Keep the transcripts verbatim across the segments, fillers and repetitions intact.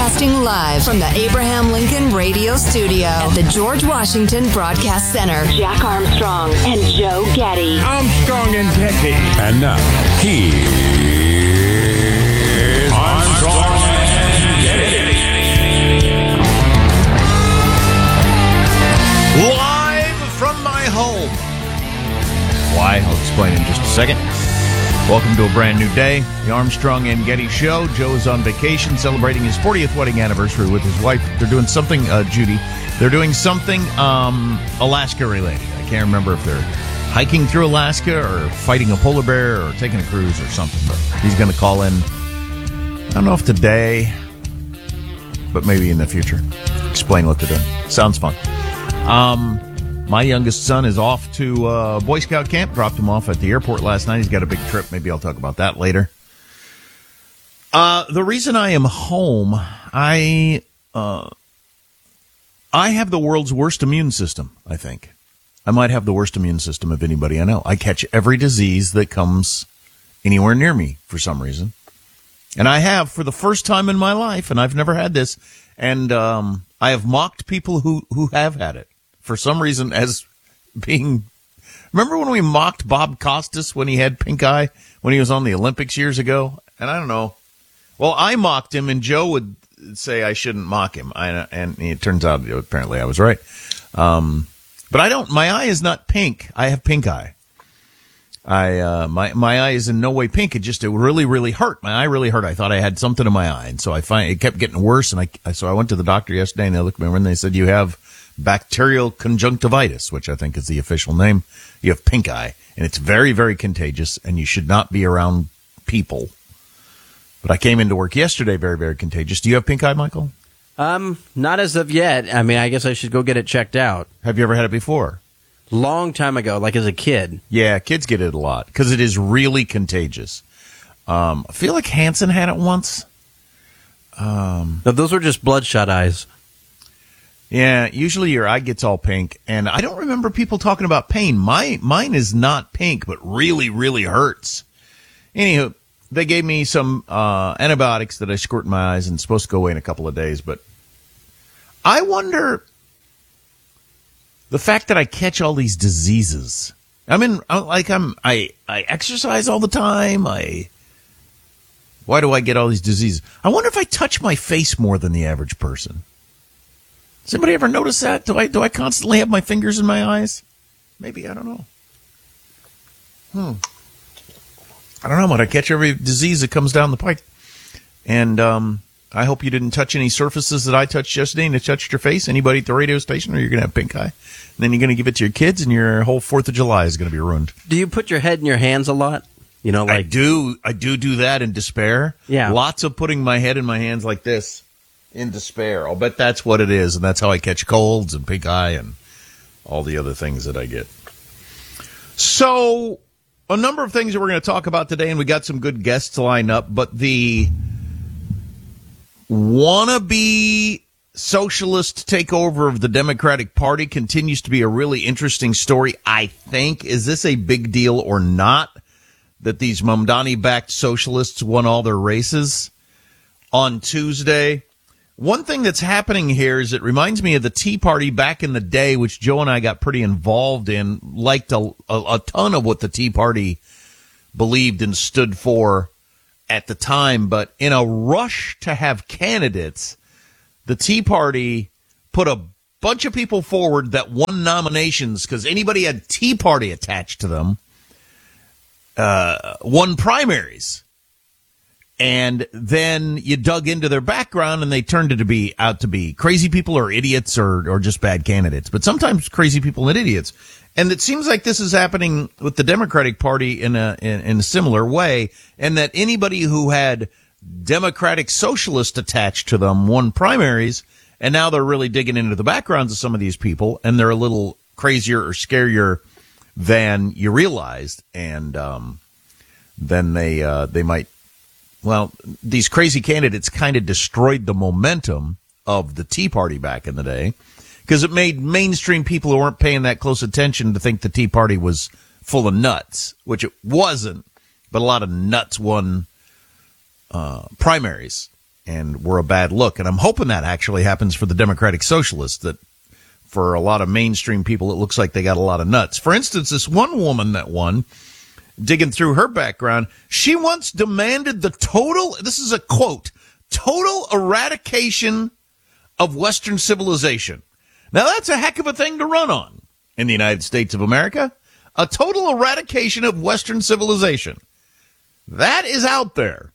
Broadcasting live from the Abraham Lincoln Radio Studio at the George Washington Broadcast Center. Jack Armstrong and Joe Getty. Armstrong and Getty. And now, he is Armstrong and Getty. Live from my home. Why? I'll explain in just a second. Welcome to a brand new day, the Armstrong and Getty Show. Joe is on vacation celebrating his fortieth wedding anniversary with his wife. They're doing something, uh, Judy, they're doing something um, Alaska-related. I can't remember if they're hiking through Alaska or fighting a polar bear or taking a cruise or something. But he's going to call in, I don't know if today, but maybe in the future. Explain what they're doing. Sounds fun. Um... My youngest son is off to uh, Boy Scout camp. Dropped him off at the airport last night. He's got a big trip. Maybe I'll talk about that later. Uh, the reason I am home, I uh, I have the world's worst immune system, I think. I might have the worst immune system of anybody I know. I catch every disease that comes anywhere near me for some reason. And I have for the first time in my life, and I've never had this, and um, I have mocked people who, who have had it. For some reason, as being, remember when we mocked Bob Costas when he had pink eye, when he was on the Olympics years ago? And I don't know. Well, I mocked him, and Joe would say I shouldn't mock him. I, and it turns out, apparently, I was right. Um, but I don't, my eye is not pink. I have pink eye. I, uh, my, my eye is in no way pink. It just, it really, really hurt. My eye really hurt. I thought I had something in my eye. And so I find, it kept getting worse. And I, so I went to the doctor yesterday, and they looked at me and they said, you have bacterial conjunctivitis, which I think is the official name. You have pink eye, and it's very, very contagious, and you should not be around people. But I came into work yesterday, very, very contagious. Do you have pink eye, Michael? Um, not as of yet. I mean, I guess I should go get it checked out. Have you ever had it before? Long time ago, like as a kid. Yeah, kids get it a lot, because it is really contagious. Um, I feel like Hanson had it once. Um, no, those were just bloodshot eyes. Yeah, usually your eye gets all pink, and I don't remember people talking about pain. My Mine is not pink, but really, really hurts. Anywho, they gave me some uh, antibiotics that I squirt in my eyes, and it's supposed to go away in a couple of days. But I wonder, the fact that I catch all these diseases. I mean, like I'm, I, I exercise all the time. I, why do I get all these diseases? I wonder if I touch my face more than the average person. Does anybody ever notice that? Do I do I constantly have my fingers in my eyes? Maybe, I don't know. Hmm. I don't know, but I catch every disease that comes down the pike. And um, I hope you didn't touch any surfaces that I touched yesterday and it touched your face. Anybody at the radio station, or you're going to have pink eye. And then you're going to give it to your kids, and your whole fourth of July is going to be ruined. Do you put your head in your hands a lot? You know, like I do. I do do that in despair. Yeah. Lots of putting my head in my hands like this. In despair. I'll bet that's what it is, and that's how I catch colds and pink eye and all the other things that I get. So, a number of things that we're going to talk about today, and we got some good guests lined up, but the wannabe socialist takeover of the Democratic Party continues to be a really interesting story, I think. Is this a big deal or not, that these Mamdani-backed socialists won all their races on Tuesday? One thing that's happening here is it reminds me of the Tea Party back in the day, which Joe and I got pretty involved in, liked a, a, a ton of what the Tea Party believed and stood for at the time. But in a rush to have candidates, the Tea Party put a bunch of people forward that won nominations because anybody had Tea Party attached to them, uh, won primaries. And then you dug into their background, and they turned it to be out to be crazy people or idiots or, or just bad candidates. But sometimes crazy people and idiots. And it seems like this is happening with the Democratic Party in a in, in a similar way, and that anybody who had Democratic Socialist attached to them won primaries, and now they're really digging into the backgrounds of some of these people, and they're a little crazier or scarier than you realized. And um, then they uh, they might. Well, these crazy candidates kind of destroyed the momentum of the Tea Party back in the day, because it made mainstream people who weren't paying that close attention to think the Tea Party was full of nuts, which it wasn't. But a lot of nuts won uh, primaries. and were a bad look. And I'm hoping that actually happens for the Democratic Socialists, that for a lot of mainstream people, it looks like they got a lot of nuts. For instance, this one woman that won, digging through her background, she once demanded the total, this is a quote, total eradication of Western civilization. Now, that's a heck of a thing to run on in the United States of America. A total eradication of Western civilization. That is out there.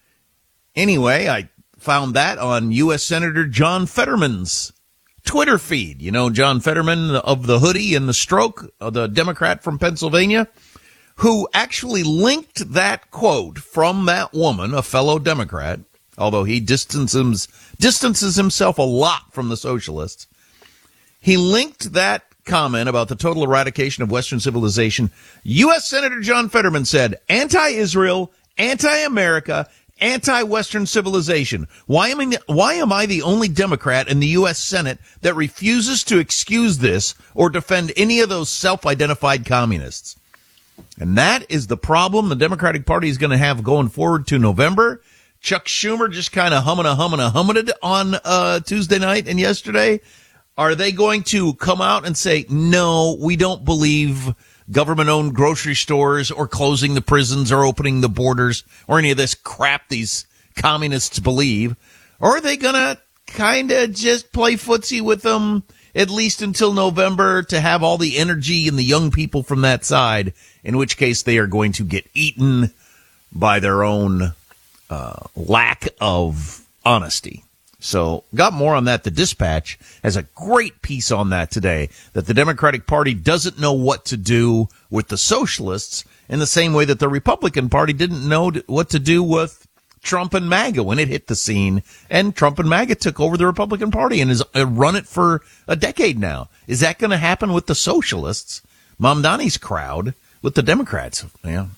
Anyway, I found that on U S Senator John Fetterman's Twitter feed. You know, John Fetterman of the hoodie and the stroke, the Democrat from Pennsylvania, who actually linked that quote from that woman, a fellow Democrat, although he distances, distances himself a lot from the socialists. He linked that comment about the total eradication of Western civilization. U S Senator John Fetterman said, anti-Israel, anti-America, anti-Western civilization. Why am I, why am I the only Democrat in the U S Senate that refuses to excuse this or defend any of those self-identified communists? And that is the problem the Democratic Party is going to have going forward to November. Chuck Schumer just kind of humming a humming a humming it on uh, Tuesday night and yesterday. Are they going to come out and say, no, we don't believe government-owned grocery stores or closing the prisons or opening the borders or any of this crap these communists believe? Or are they going to kind of just play footsie with them at least until November to have all the energy and the young people from that side, in which case they are going to get eaten by their own uh, lack of honesty? So, got more on that. The Dispatch has a great piece on that today, that the Democratic Party doesn't know what to do with the socialists in the same way that the Republican Party didn't know what to do with Trump and MAGA when it hit the scene, and Trump and MAGA took over the Republican Party and has run it for a decade now. Is that going to happen with the socialists, Mamdani's crowd, with the Democrats? Yeah.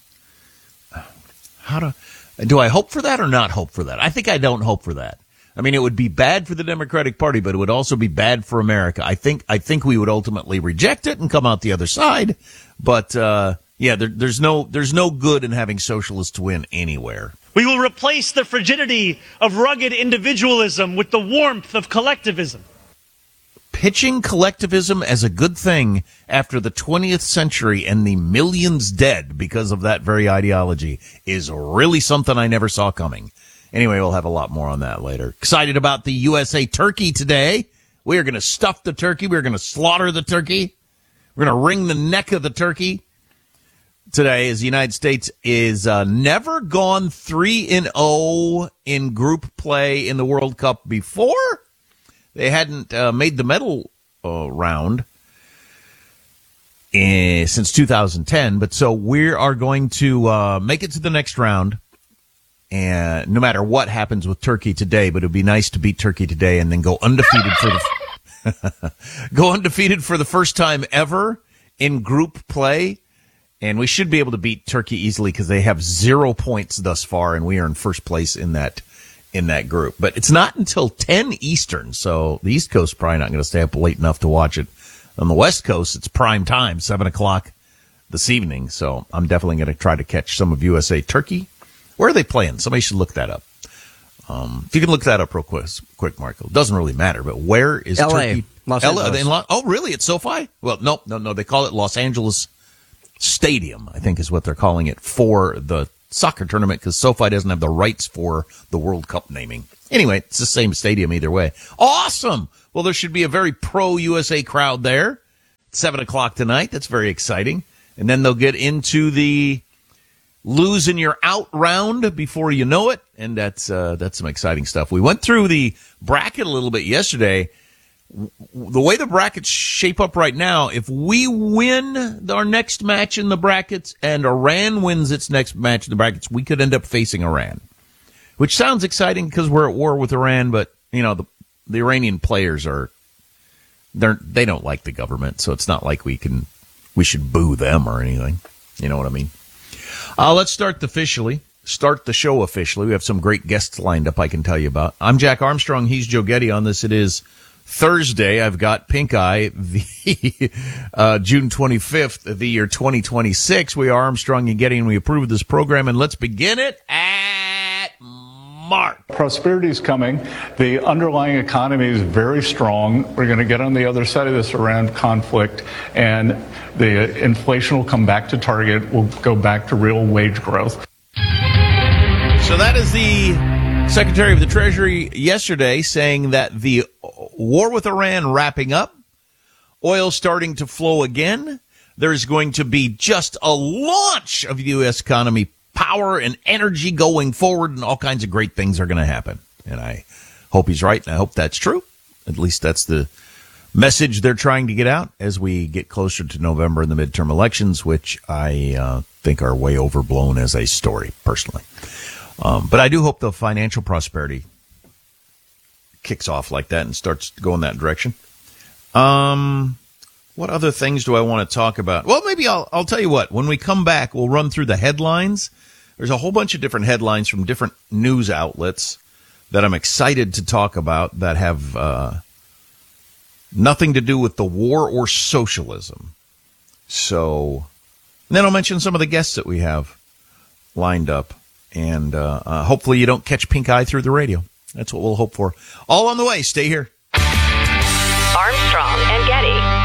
How do, do I hope for that or not hope for that? I think I don't hope for that. I mean, it would be bad for the Democratic Party, but it would also be bad for America. I think I think we would ultimately reject it and come out the other side. But, uh, yeah, there, there's no there's no good in having socialists win anywhere. We will replace the frigidity of rugged individualism with the warmth of collectivism. Pitching collectivism as a good thing after the twentieth century and the millions dead because of that very ideology is really something I never saw coming. Anyway, we'll have a lot more on that later. Excited about the U S A turkey today. We are going to stuff the turkey. We're going to slaughter the turkey. We're going to wring the neck of the turkey today, as the United States is uh, never gone three and oh in group play in the World Cup before. They hadn't uh, made the medal uh, round in, since two thousand ten. But so we are going to uh, make it to the next round. And no matter what happens with Turkey today, but it would be nice to beat Turkey today and then go undefeated for the go undefeated for the first time ever in group play. And we should be able to beat Turkey easily because they have zero points thus far, and we are in first place in that in that group. But it's not until ten Eastern, so the East Coast is probably not going to stay up late enough to watch it. On the West Coast, it's prime time, seven o'clock this evening. So I'm definitely going to try to catch some of U S A Turkey. Where are they playing? Somebody should look that up. Um, if you can look that up real quick, quick, Marco. It doesn't really matter, but where is L A, Turkey? Los L A, Angeles. in Lo- oh, really? It's SoFi? Well, no, no, no. They call it Los Angeles Stadium, I think is what they're calling it for the soccer tournament, because SoFi doesn't have the rights for the World Cup naming. Anyway, it's the same stadium either way. Awesome! Well, there should be a very pro-U S A crowd there. Seven o'clock tonight. That's very exciting. And then they'll get into the losing your out round before you know it, and that's uh, that's some exciting stuff. We went through the bracket a little bit yesterday. The way the brackets shape up right now, if we win our next match in the brackets and Iran wins its next match in the brackets, we could end up facing Iran, which sounds exciting because we're at war with Iran, but you know the the Iranian players are they they don't like the government, so it's not like we can we should boo them or anything. You know what I mean? Uh, let's start officially. Start the show officially. We have some great guests lined up I can tell you about. I'm Jack Armstrong. He's Joe Getty on this. It is Thursday. I've got pink eye, the uh, June twenty-fifth of the year twenty twenty-six. We are Armstrong and Getty, and we approve of this program. And let's begin it at Mark. Prosperity is coming. The underlying economy is very strong. We're going to get on the other side of this Iran conflict, and the inflation will come back to target. We'll go back to real wage growth. So that is the Secretary of the Treasury yesterday saying that the war with Iran wrapping up, oil starting to flow again. There's going to be just a launch of the U S economy, power and energy going forward, and all kinds of great things are going to happen. And I hope he's right, and I hope that's true. At least that's the message they're trying to get out as we get closer to November and the midterm elections, which I uh, think are way overblown as a story, personally. Um, but I do hope the financial prosperity kicks off like that and starts to go in that direction. Um... What other things do I want to talk about? Well, maybe I'll I'll tell you what. When we come back, we'll run through the headlines. There's a whole bunch of different headlines from different news outlets that I'm excited to talk about that have uh, nothing to do with the war or socialism. So then I'll mention some of the guests that we have lined up. And uh, uh, hopefully you don't catch pink eye through the radio. That's what we'll hope for. All on the way. Stay here. Armstrong and Getty.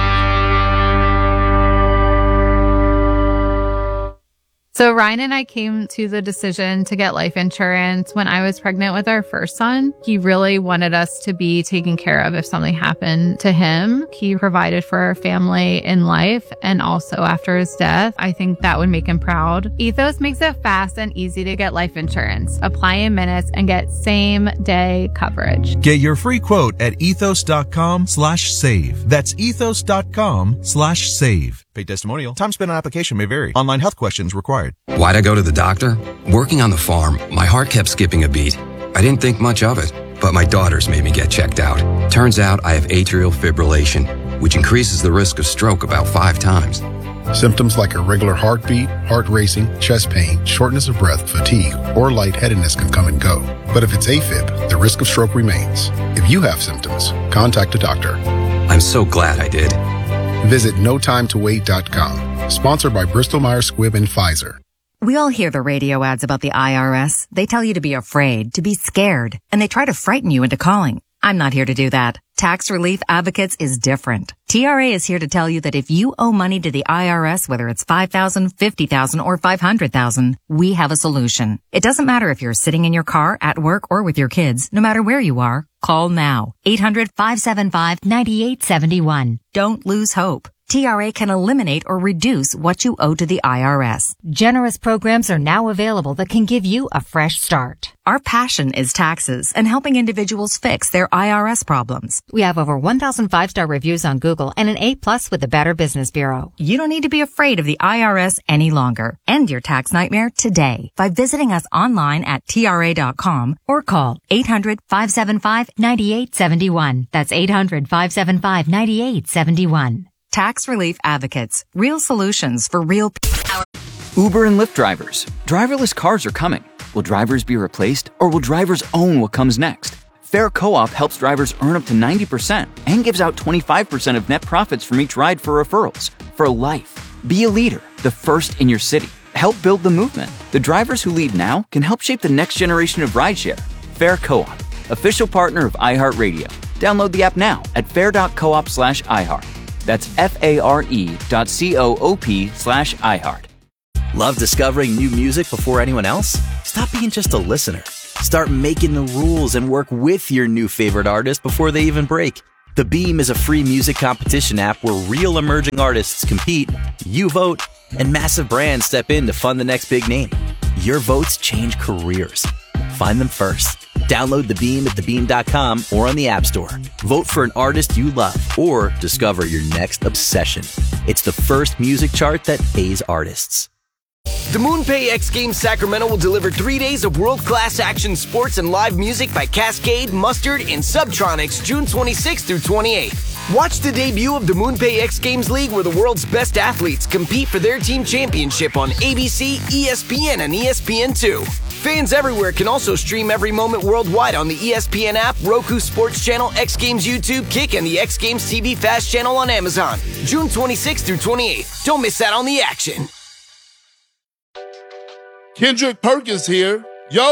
So Ryan and I came to the decision to get life insurance when I was pregnant with our first son. He really wanted us to be taken care of if something happened to him. He provided for our family in life and also after his death. I think that would make him proud. Ethos makes it fast and easy to get life insurance. Apply in minutes and get same day coverage. Get your free quote at ethos.com slash save. That's ethos.com slash save. Paid testimonial. Time spent on application may vary. Online health questions required. Why'd I go to the doctor? Working on the farm, my heart kept skipping a beat. I didn't think much of it, but my daughters made me get checked out. Turns out I have atrial fibrillation, which increases the risk of stroke about five times. Symptoms like irregular heartbeat, heart racing, chest pain, shortness of breath, fatigue, or lightheadedness can come and go. But if it's AFib, the risk of stroke remains. If you have symptoms, contact a doctor. I'm so glad I did. Visit no time to wait dot com. Sponsored by Bristol Myers Squibb and Pfizer. We all hear the radio ads about the I R S. They tell you to be afraid, to be scared, and they try to frighten you into calling. I'm not here to do that. Tax Relief Advocates is different. T R A is here to tell you that if you owe money to the I R S, whether it's five thousand dollars, fifty thousand dollars, or five hundred thousand dollars, we have a solution. It doesn't matter if you're sitting in your car, at work, or with your kids. No matter where you are, call now. eight hundred, five seven five, nine eight seven one. Don't lose hope. T R A can eliminate or reduce what you owe to the I R S. Generous programs are now available that can give you a fresh start. Our passion is taxes and helping individuals fix their I R S problems. We have over one thousand five-star reviews on Google and an A plus with the Better Business Bureau. You don't need to be afraid of the I R S any longer. End your tax nightmare today by visiting us online at T R A dot com or call eight hundred, five seven five, nine eight seven one. That's eight hundred, five seven five, nine eight seven one. Tax Relief Advocates. Real solutions for real people. Uber and Lyft drivers. Driverless cars are coming. Will drivers be replaced, or will drivers own what comes next? Fair Co-op helps drivers earn up to ninety percent and gives out twenty-five percent of net profits from each ride for referrals. For life. Be a leader, the first in your city. Help build the movement. The drivers who lead now can help shape the next generation of rideshare. Fair Co-op. Official partner of iHeartRadio. Download the app now at fair.coop slash iHeart. That's F-A-R-E dot C-O-O-P slash iHeart. Love discovering new music before anyone else? Stop being just a listener. Start making the rules and work with your new favorite artist before they even break. The Beam is a free music competition app where real emerging artists compete, you vote, and massive brands step in to fund the next big name. Your votes change careers. Find them first. Download The Beam at the beam dot com or on the App Store. Vote for an artist you love or discover your next obsession. It's the first music chart that pays artists. The MoonPay X Games Sacramento will deliver three days of world-class action sports and live music by Cascade, Mustard, and Subtronics June twenty-sixth through twenty-eighth. Watch the debut of the MoonPay X Games League where the world's best athletes compete for their team championship on A B C, E S P N, and E S P N two. Fans everywhere can also stream every moment worldwide on the E S P N app, Roku Sports Channel, X Games YouTube, Kick, and the X Games T V Fast Channel on Amazon. June twenty-sixth through twenty-eighth. Don't miss out on the action. Kendrick Perkins here. Yo,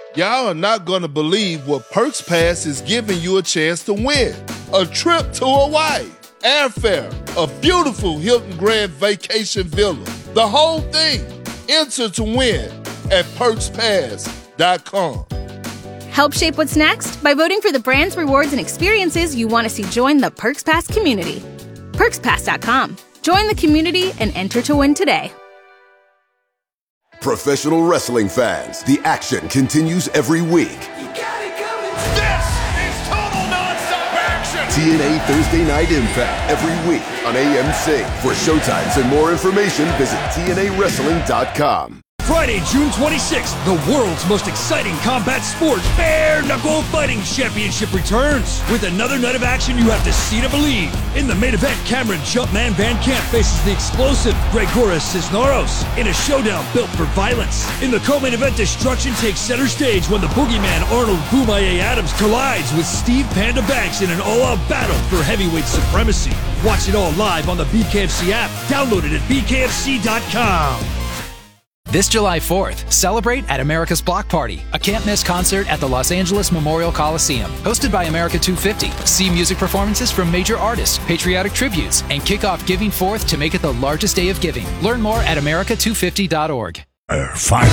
Y'all are not going to believe what Perks Pass is giving you a chance to win. A trip to Hawaii, airfare, a beautiful Hilton Grand Vacation Villa, the whole thing. Enter to win at perks pass dot com. Help shape what's next by voting for the brands, rewards, and experiences you want to see join the Perks Pass community. perks pass dot com. Join the community and enter to win today. Professional wrestling fans, the action continues every week. This is total nonstop action. T N A Thursday Night Impact every week on A M C. For showtimes and more information, visit T N A wrestling dot com. Friday, June twenty-sixth, the world's most exciting combat sport, Bare Knuckle Fighting Championship returns with another night of action you have to see to believe. In the main event, Cameron Jumpman Van Camp faces the explosive Gregoras Cisneros in a showdown built for violence. In the co-main event, destruction takes center stage when the boogeyman Arnold Boomaye Adams collides with Steve Panda Banks in an all-out battle for heavyweight supremacy. Watch it all live on the B K F C app. Download it at B K F C dot com. This July fourth, celebrate at America's Block Party, a can't-miss concert at the Los Angeles Memorial Coliseum. Hosted by America two fifty, see music performances from major artists, patriotic tributes, and kick off Giving Forth to make it the largest day of giving. Learn more at America two fifty dot org. Uh, five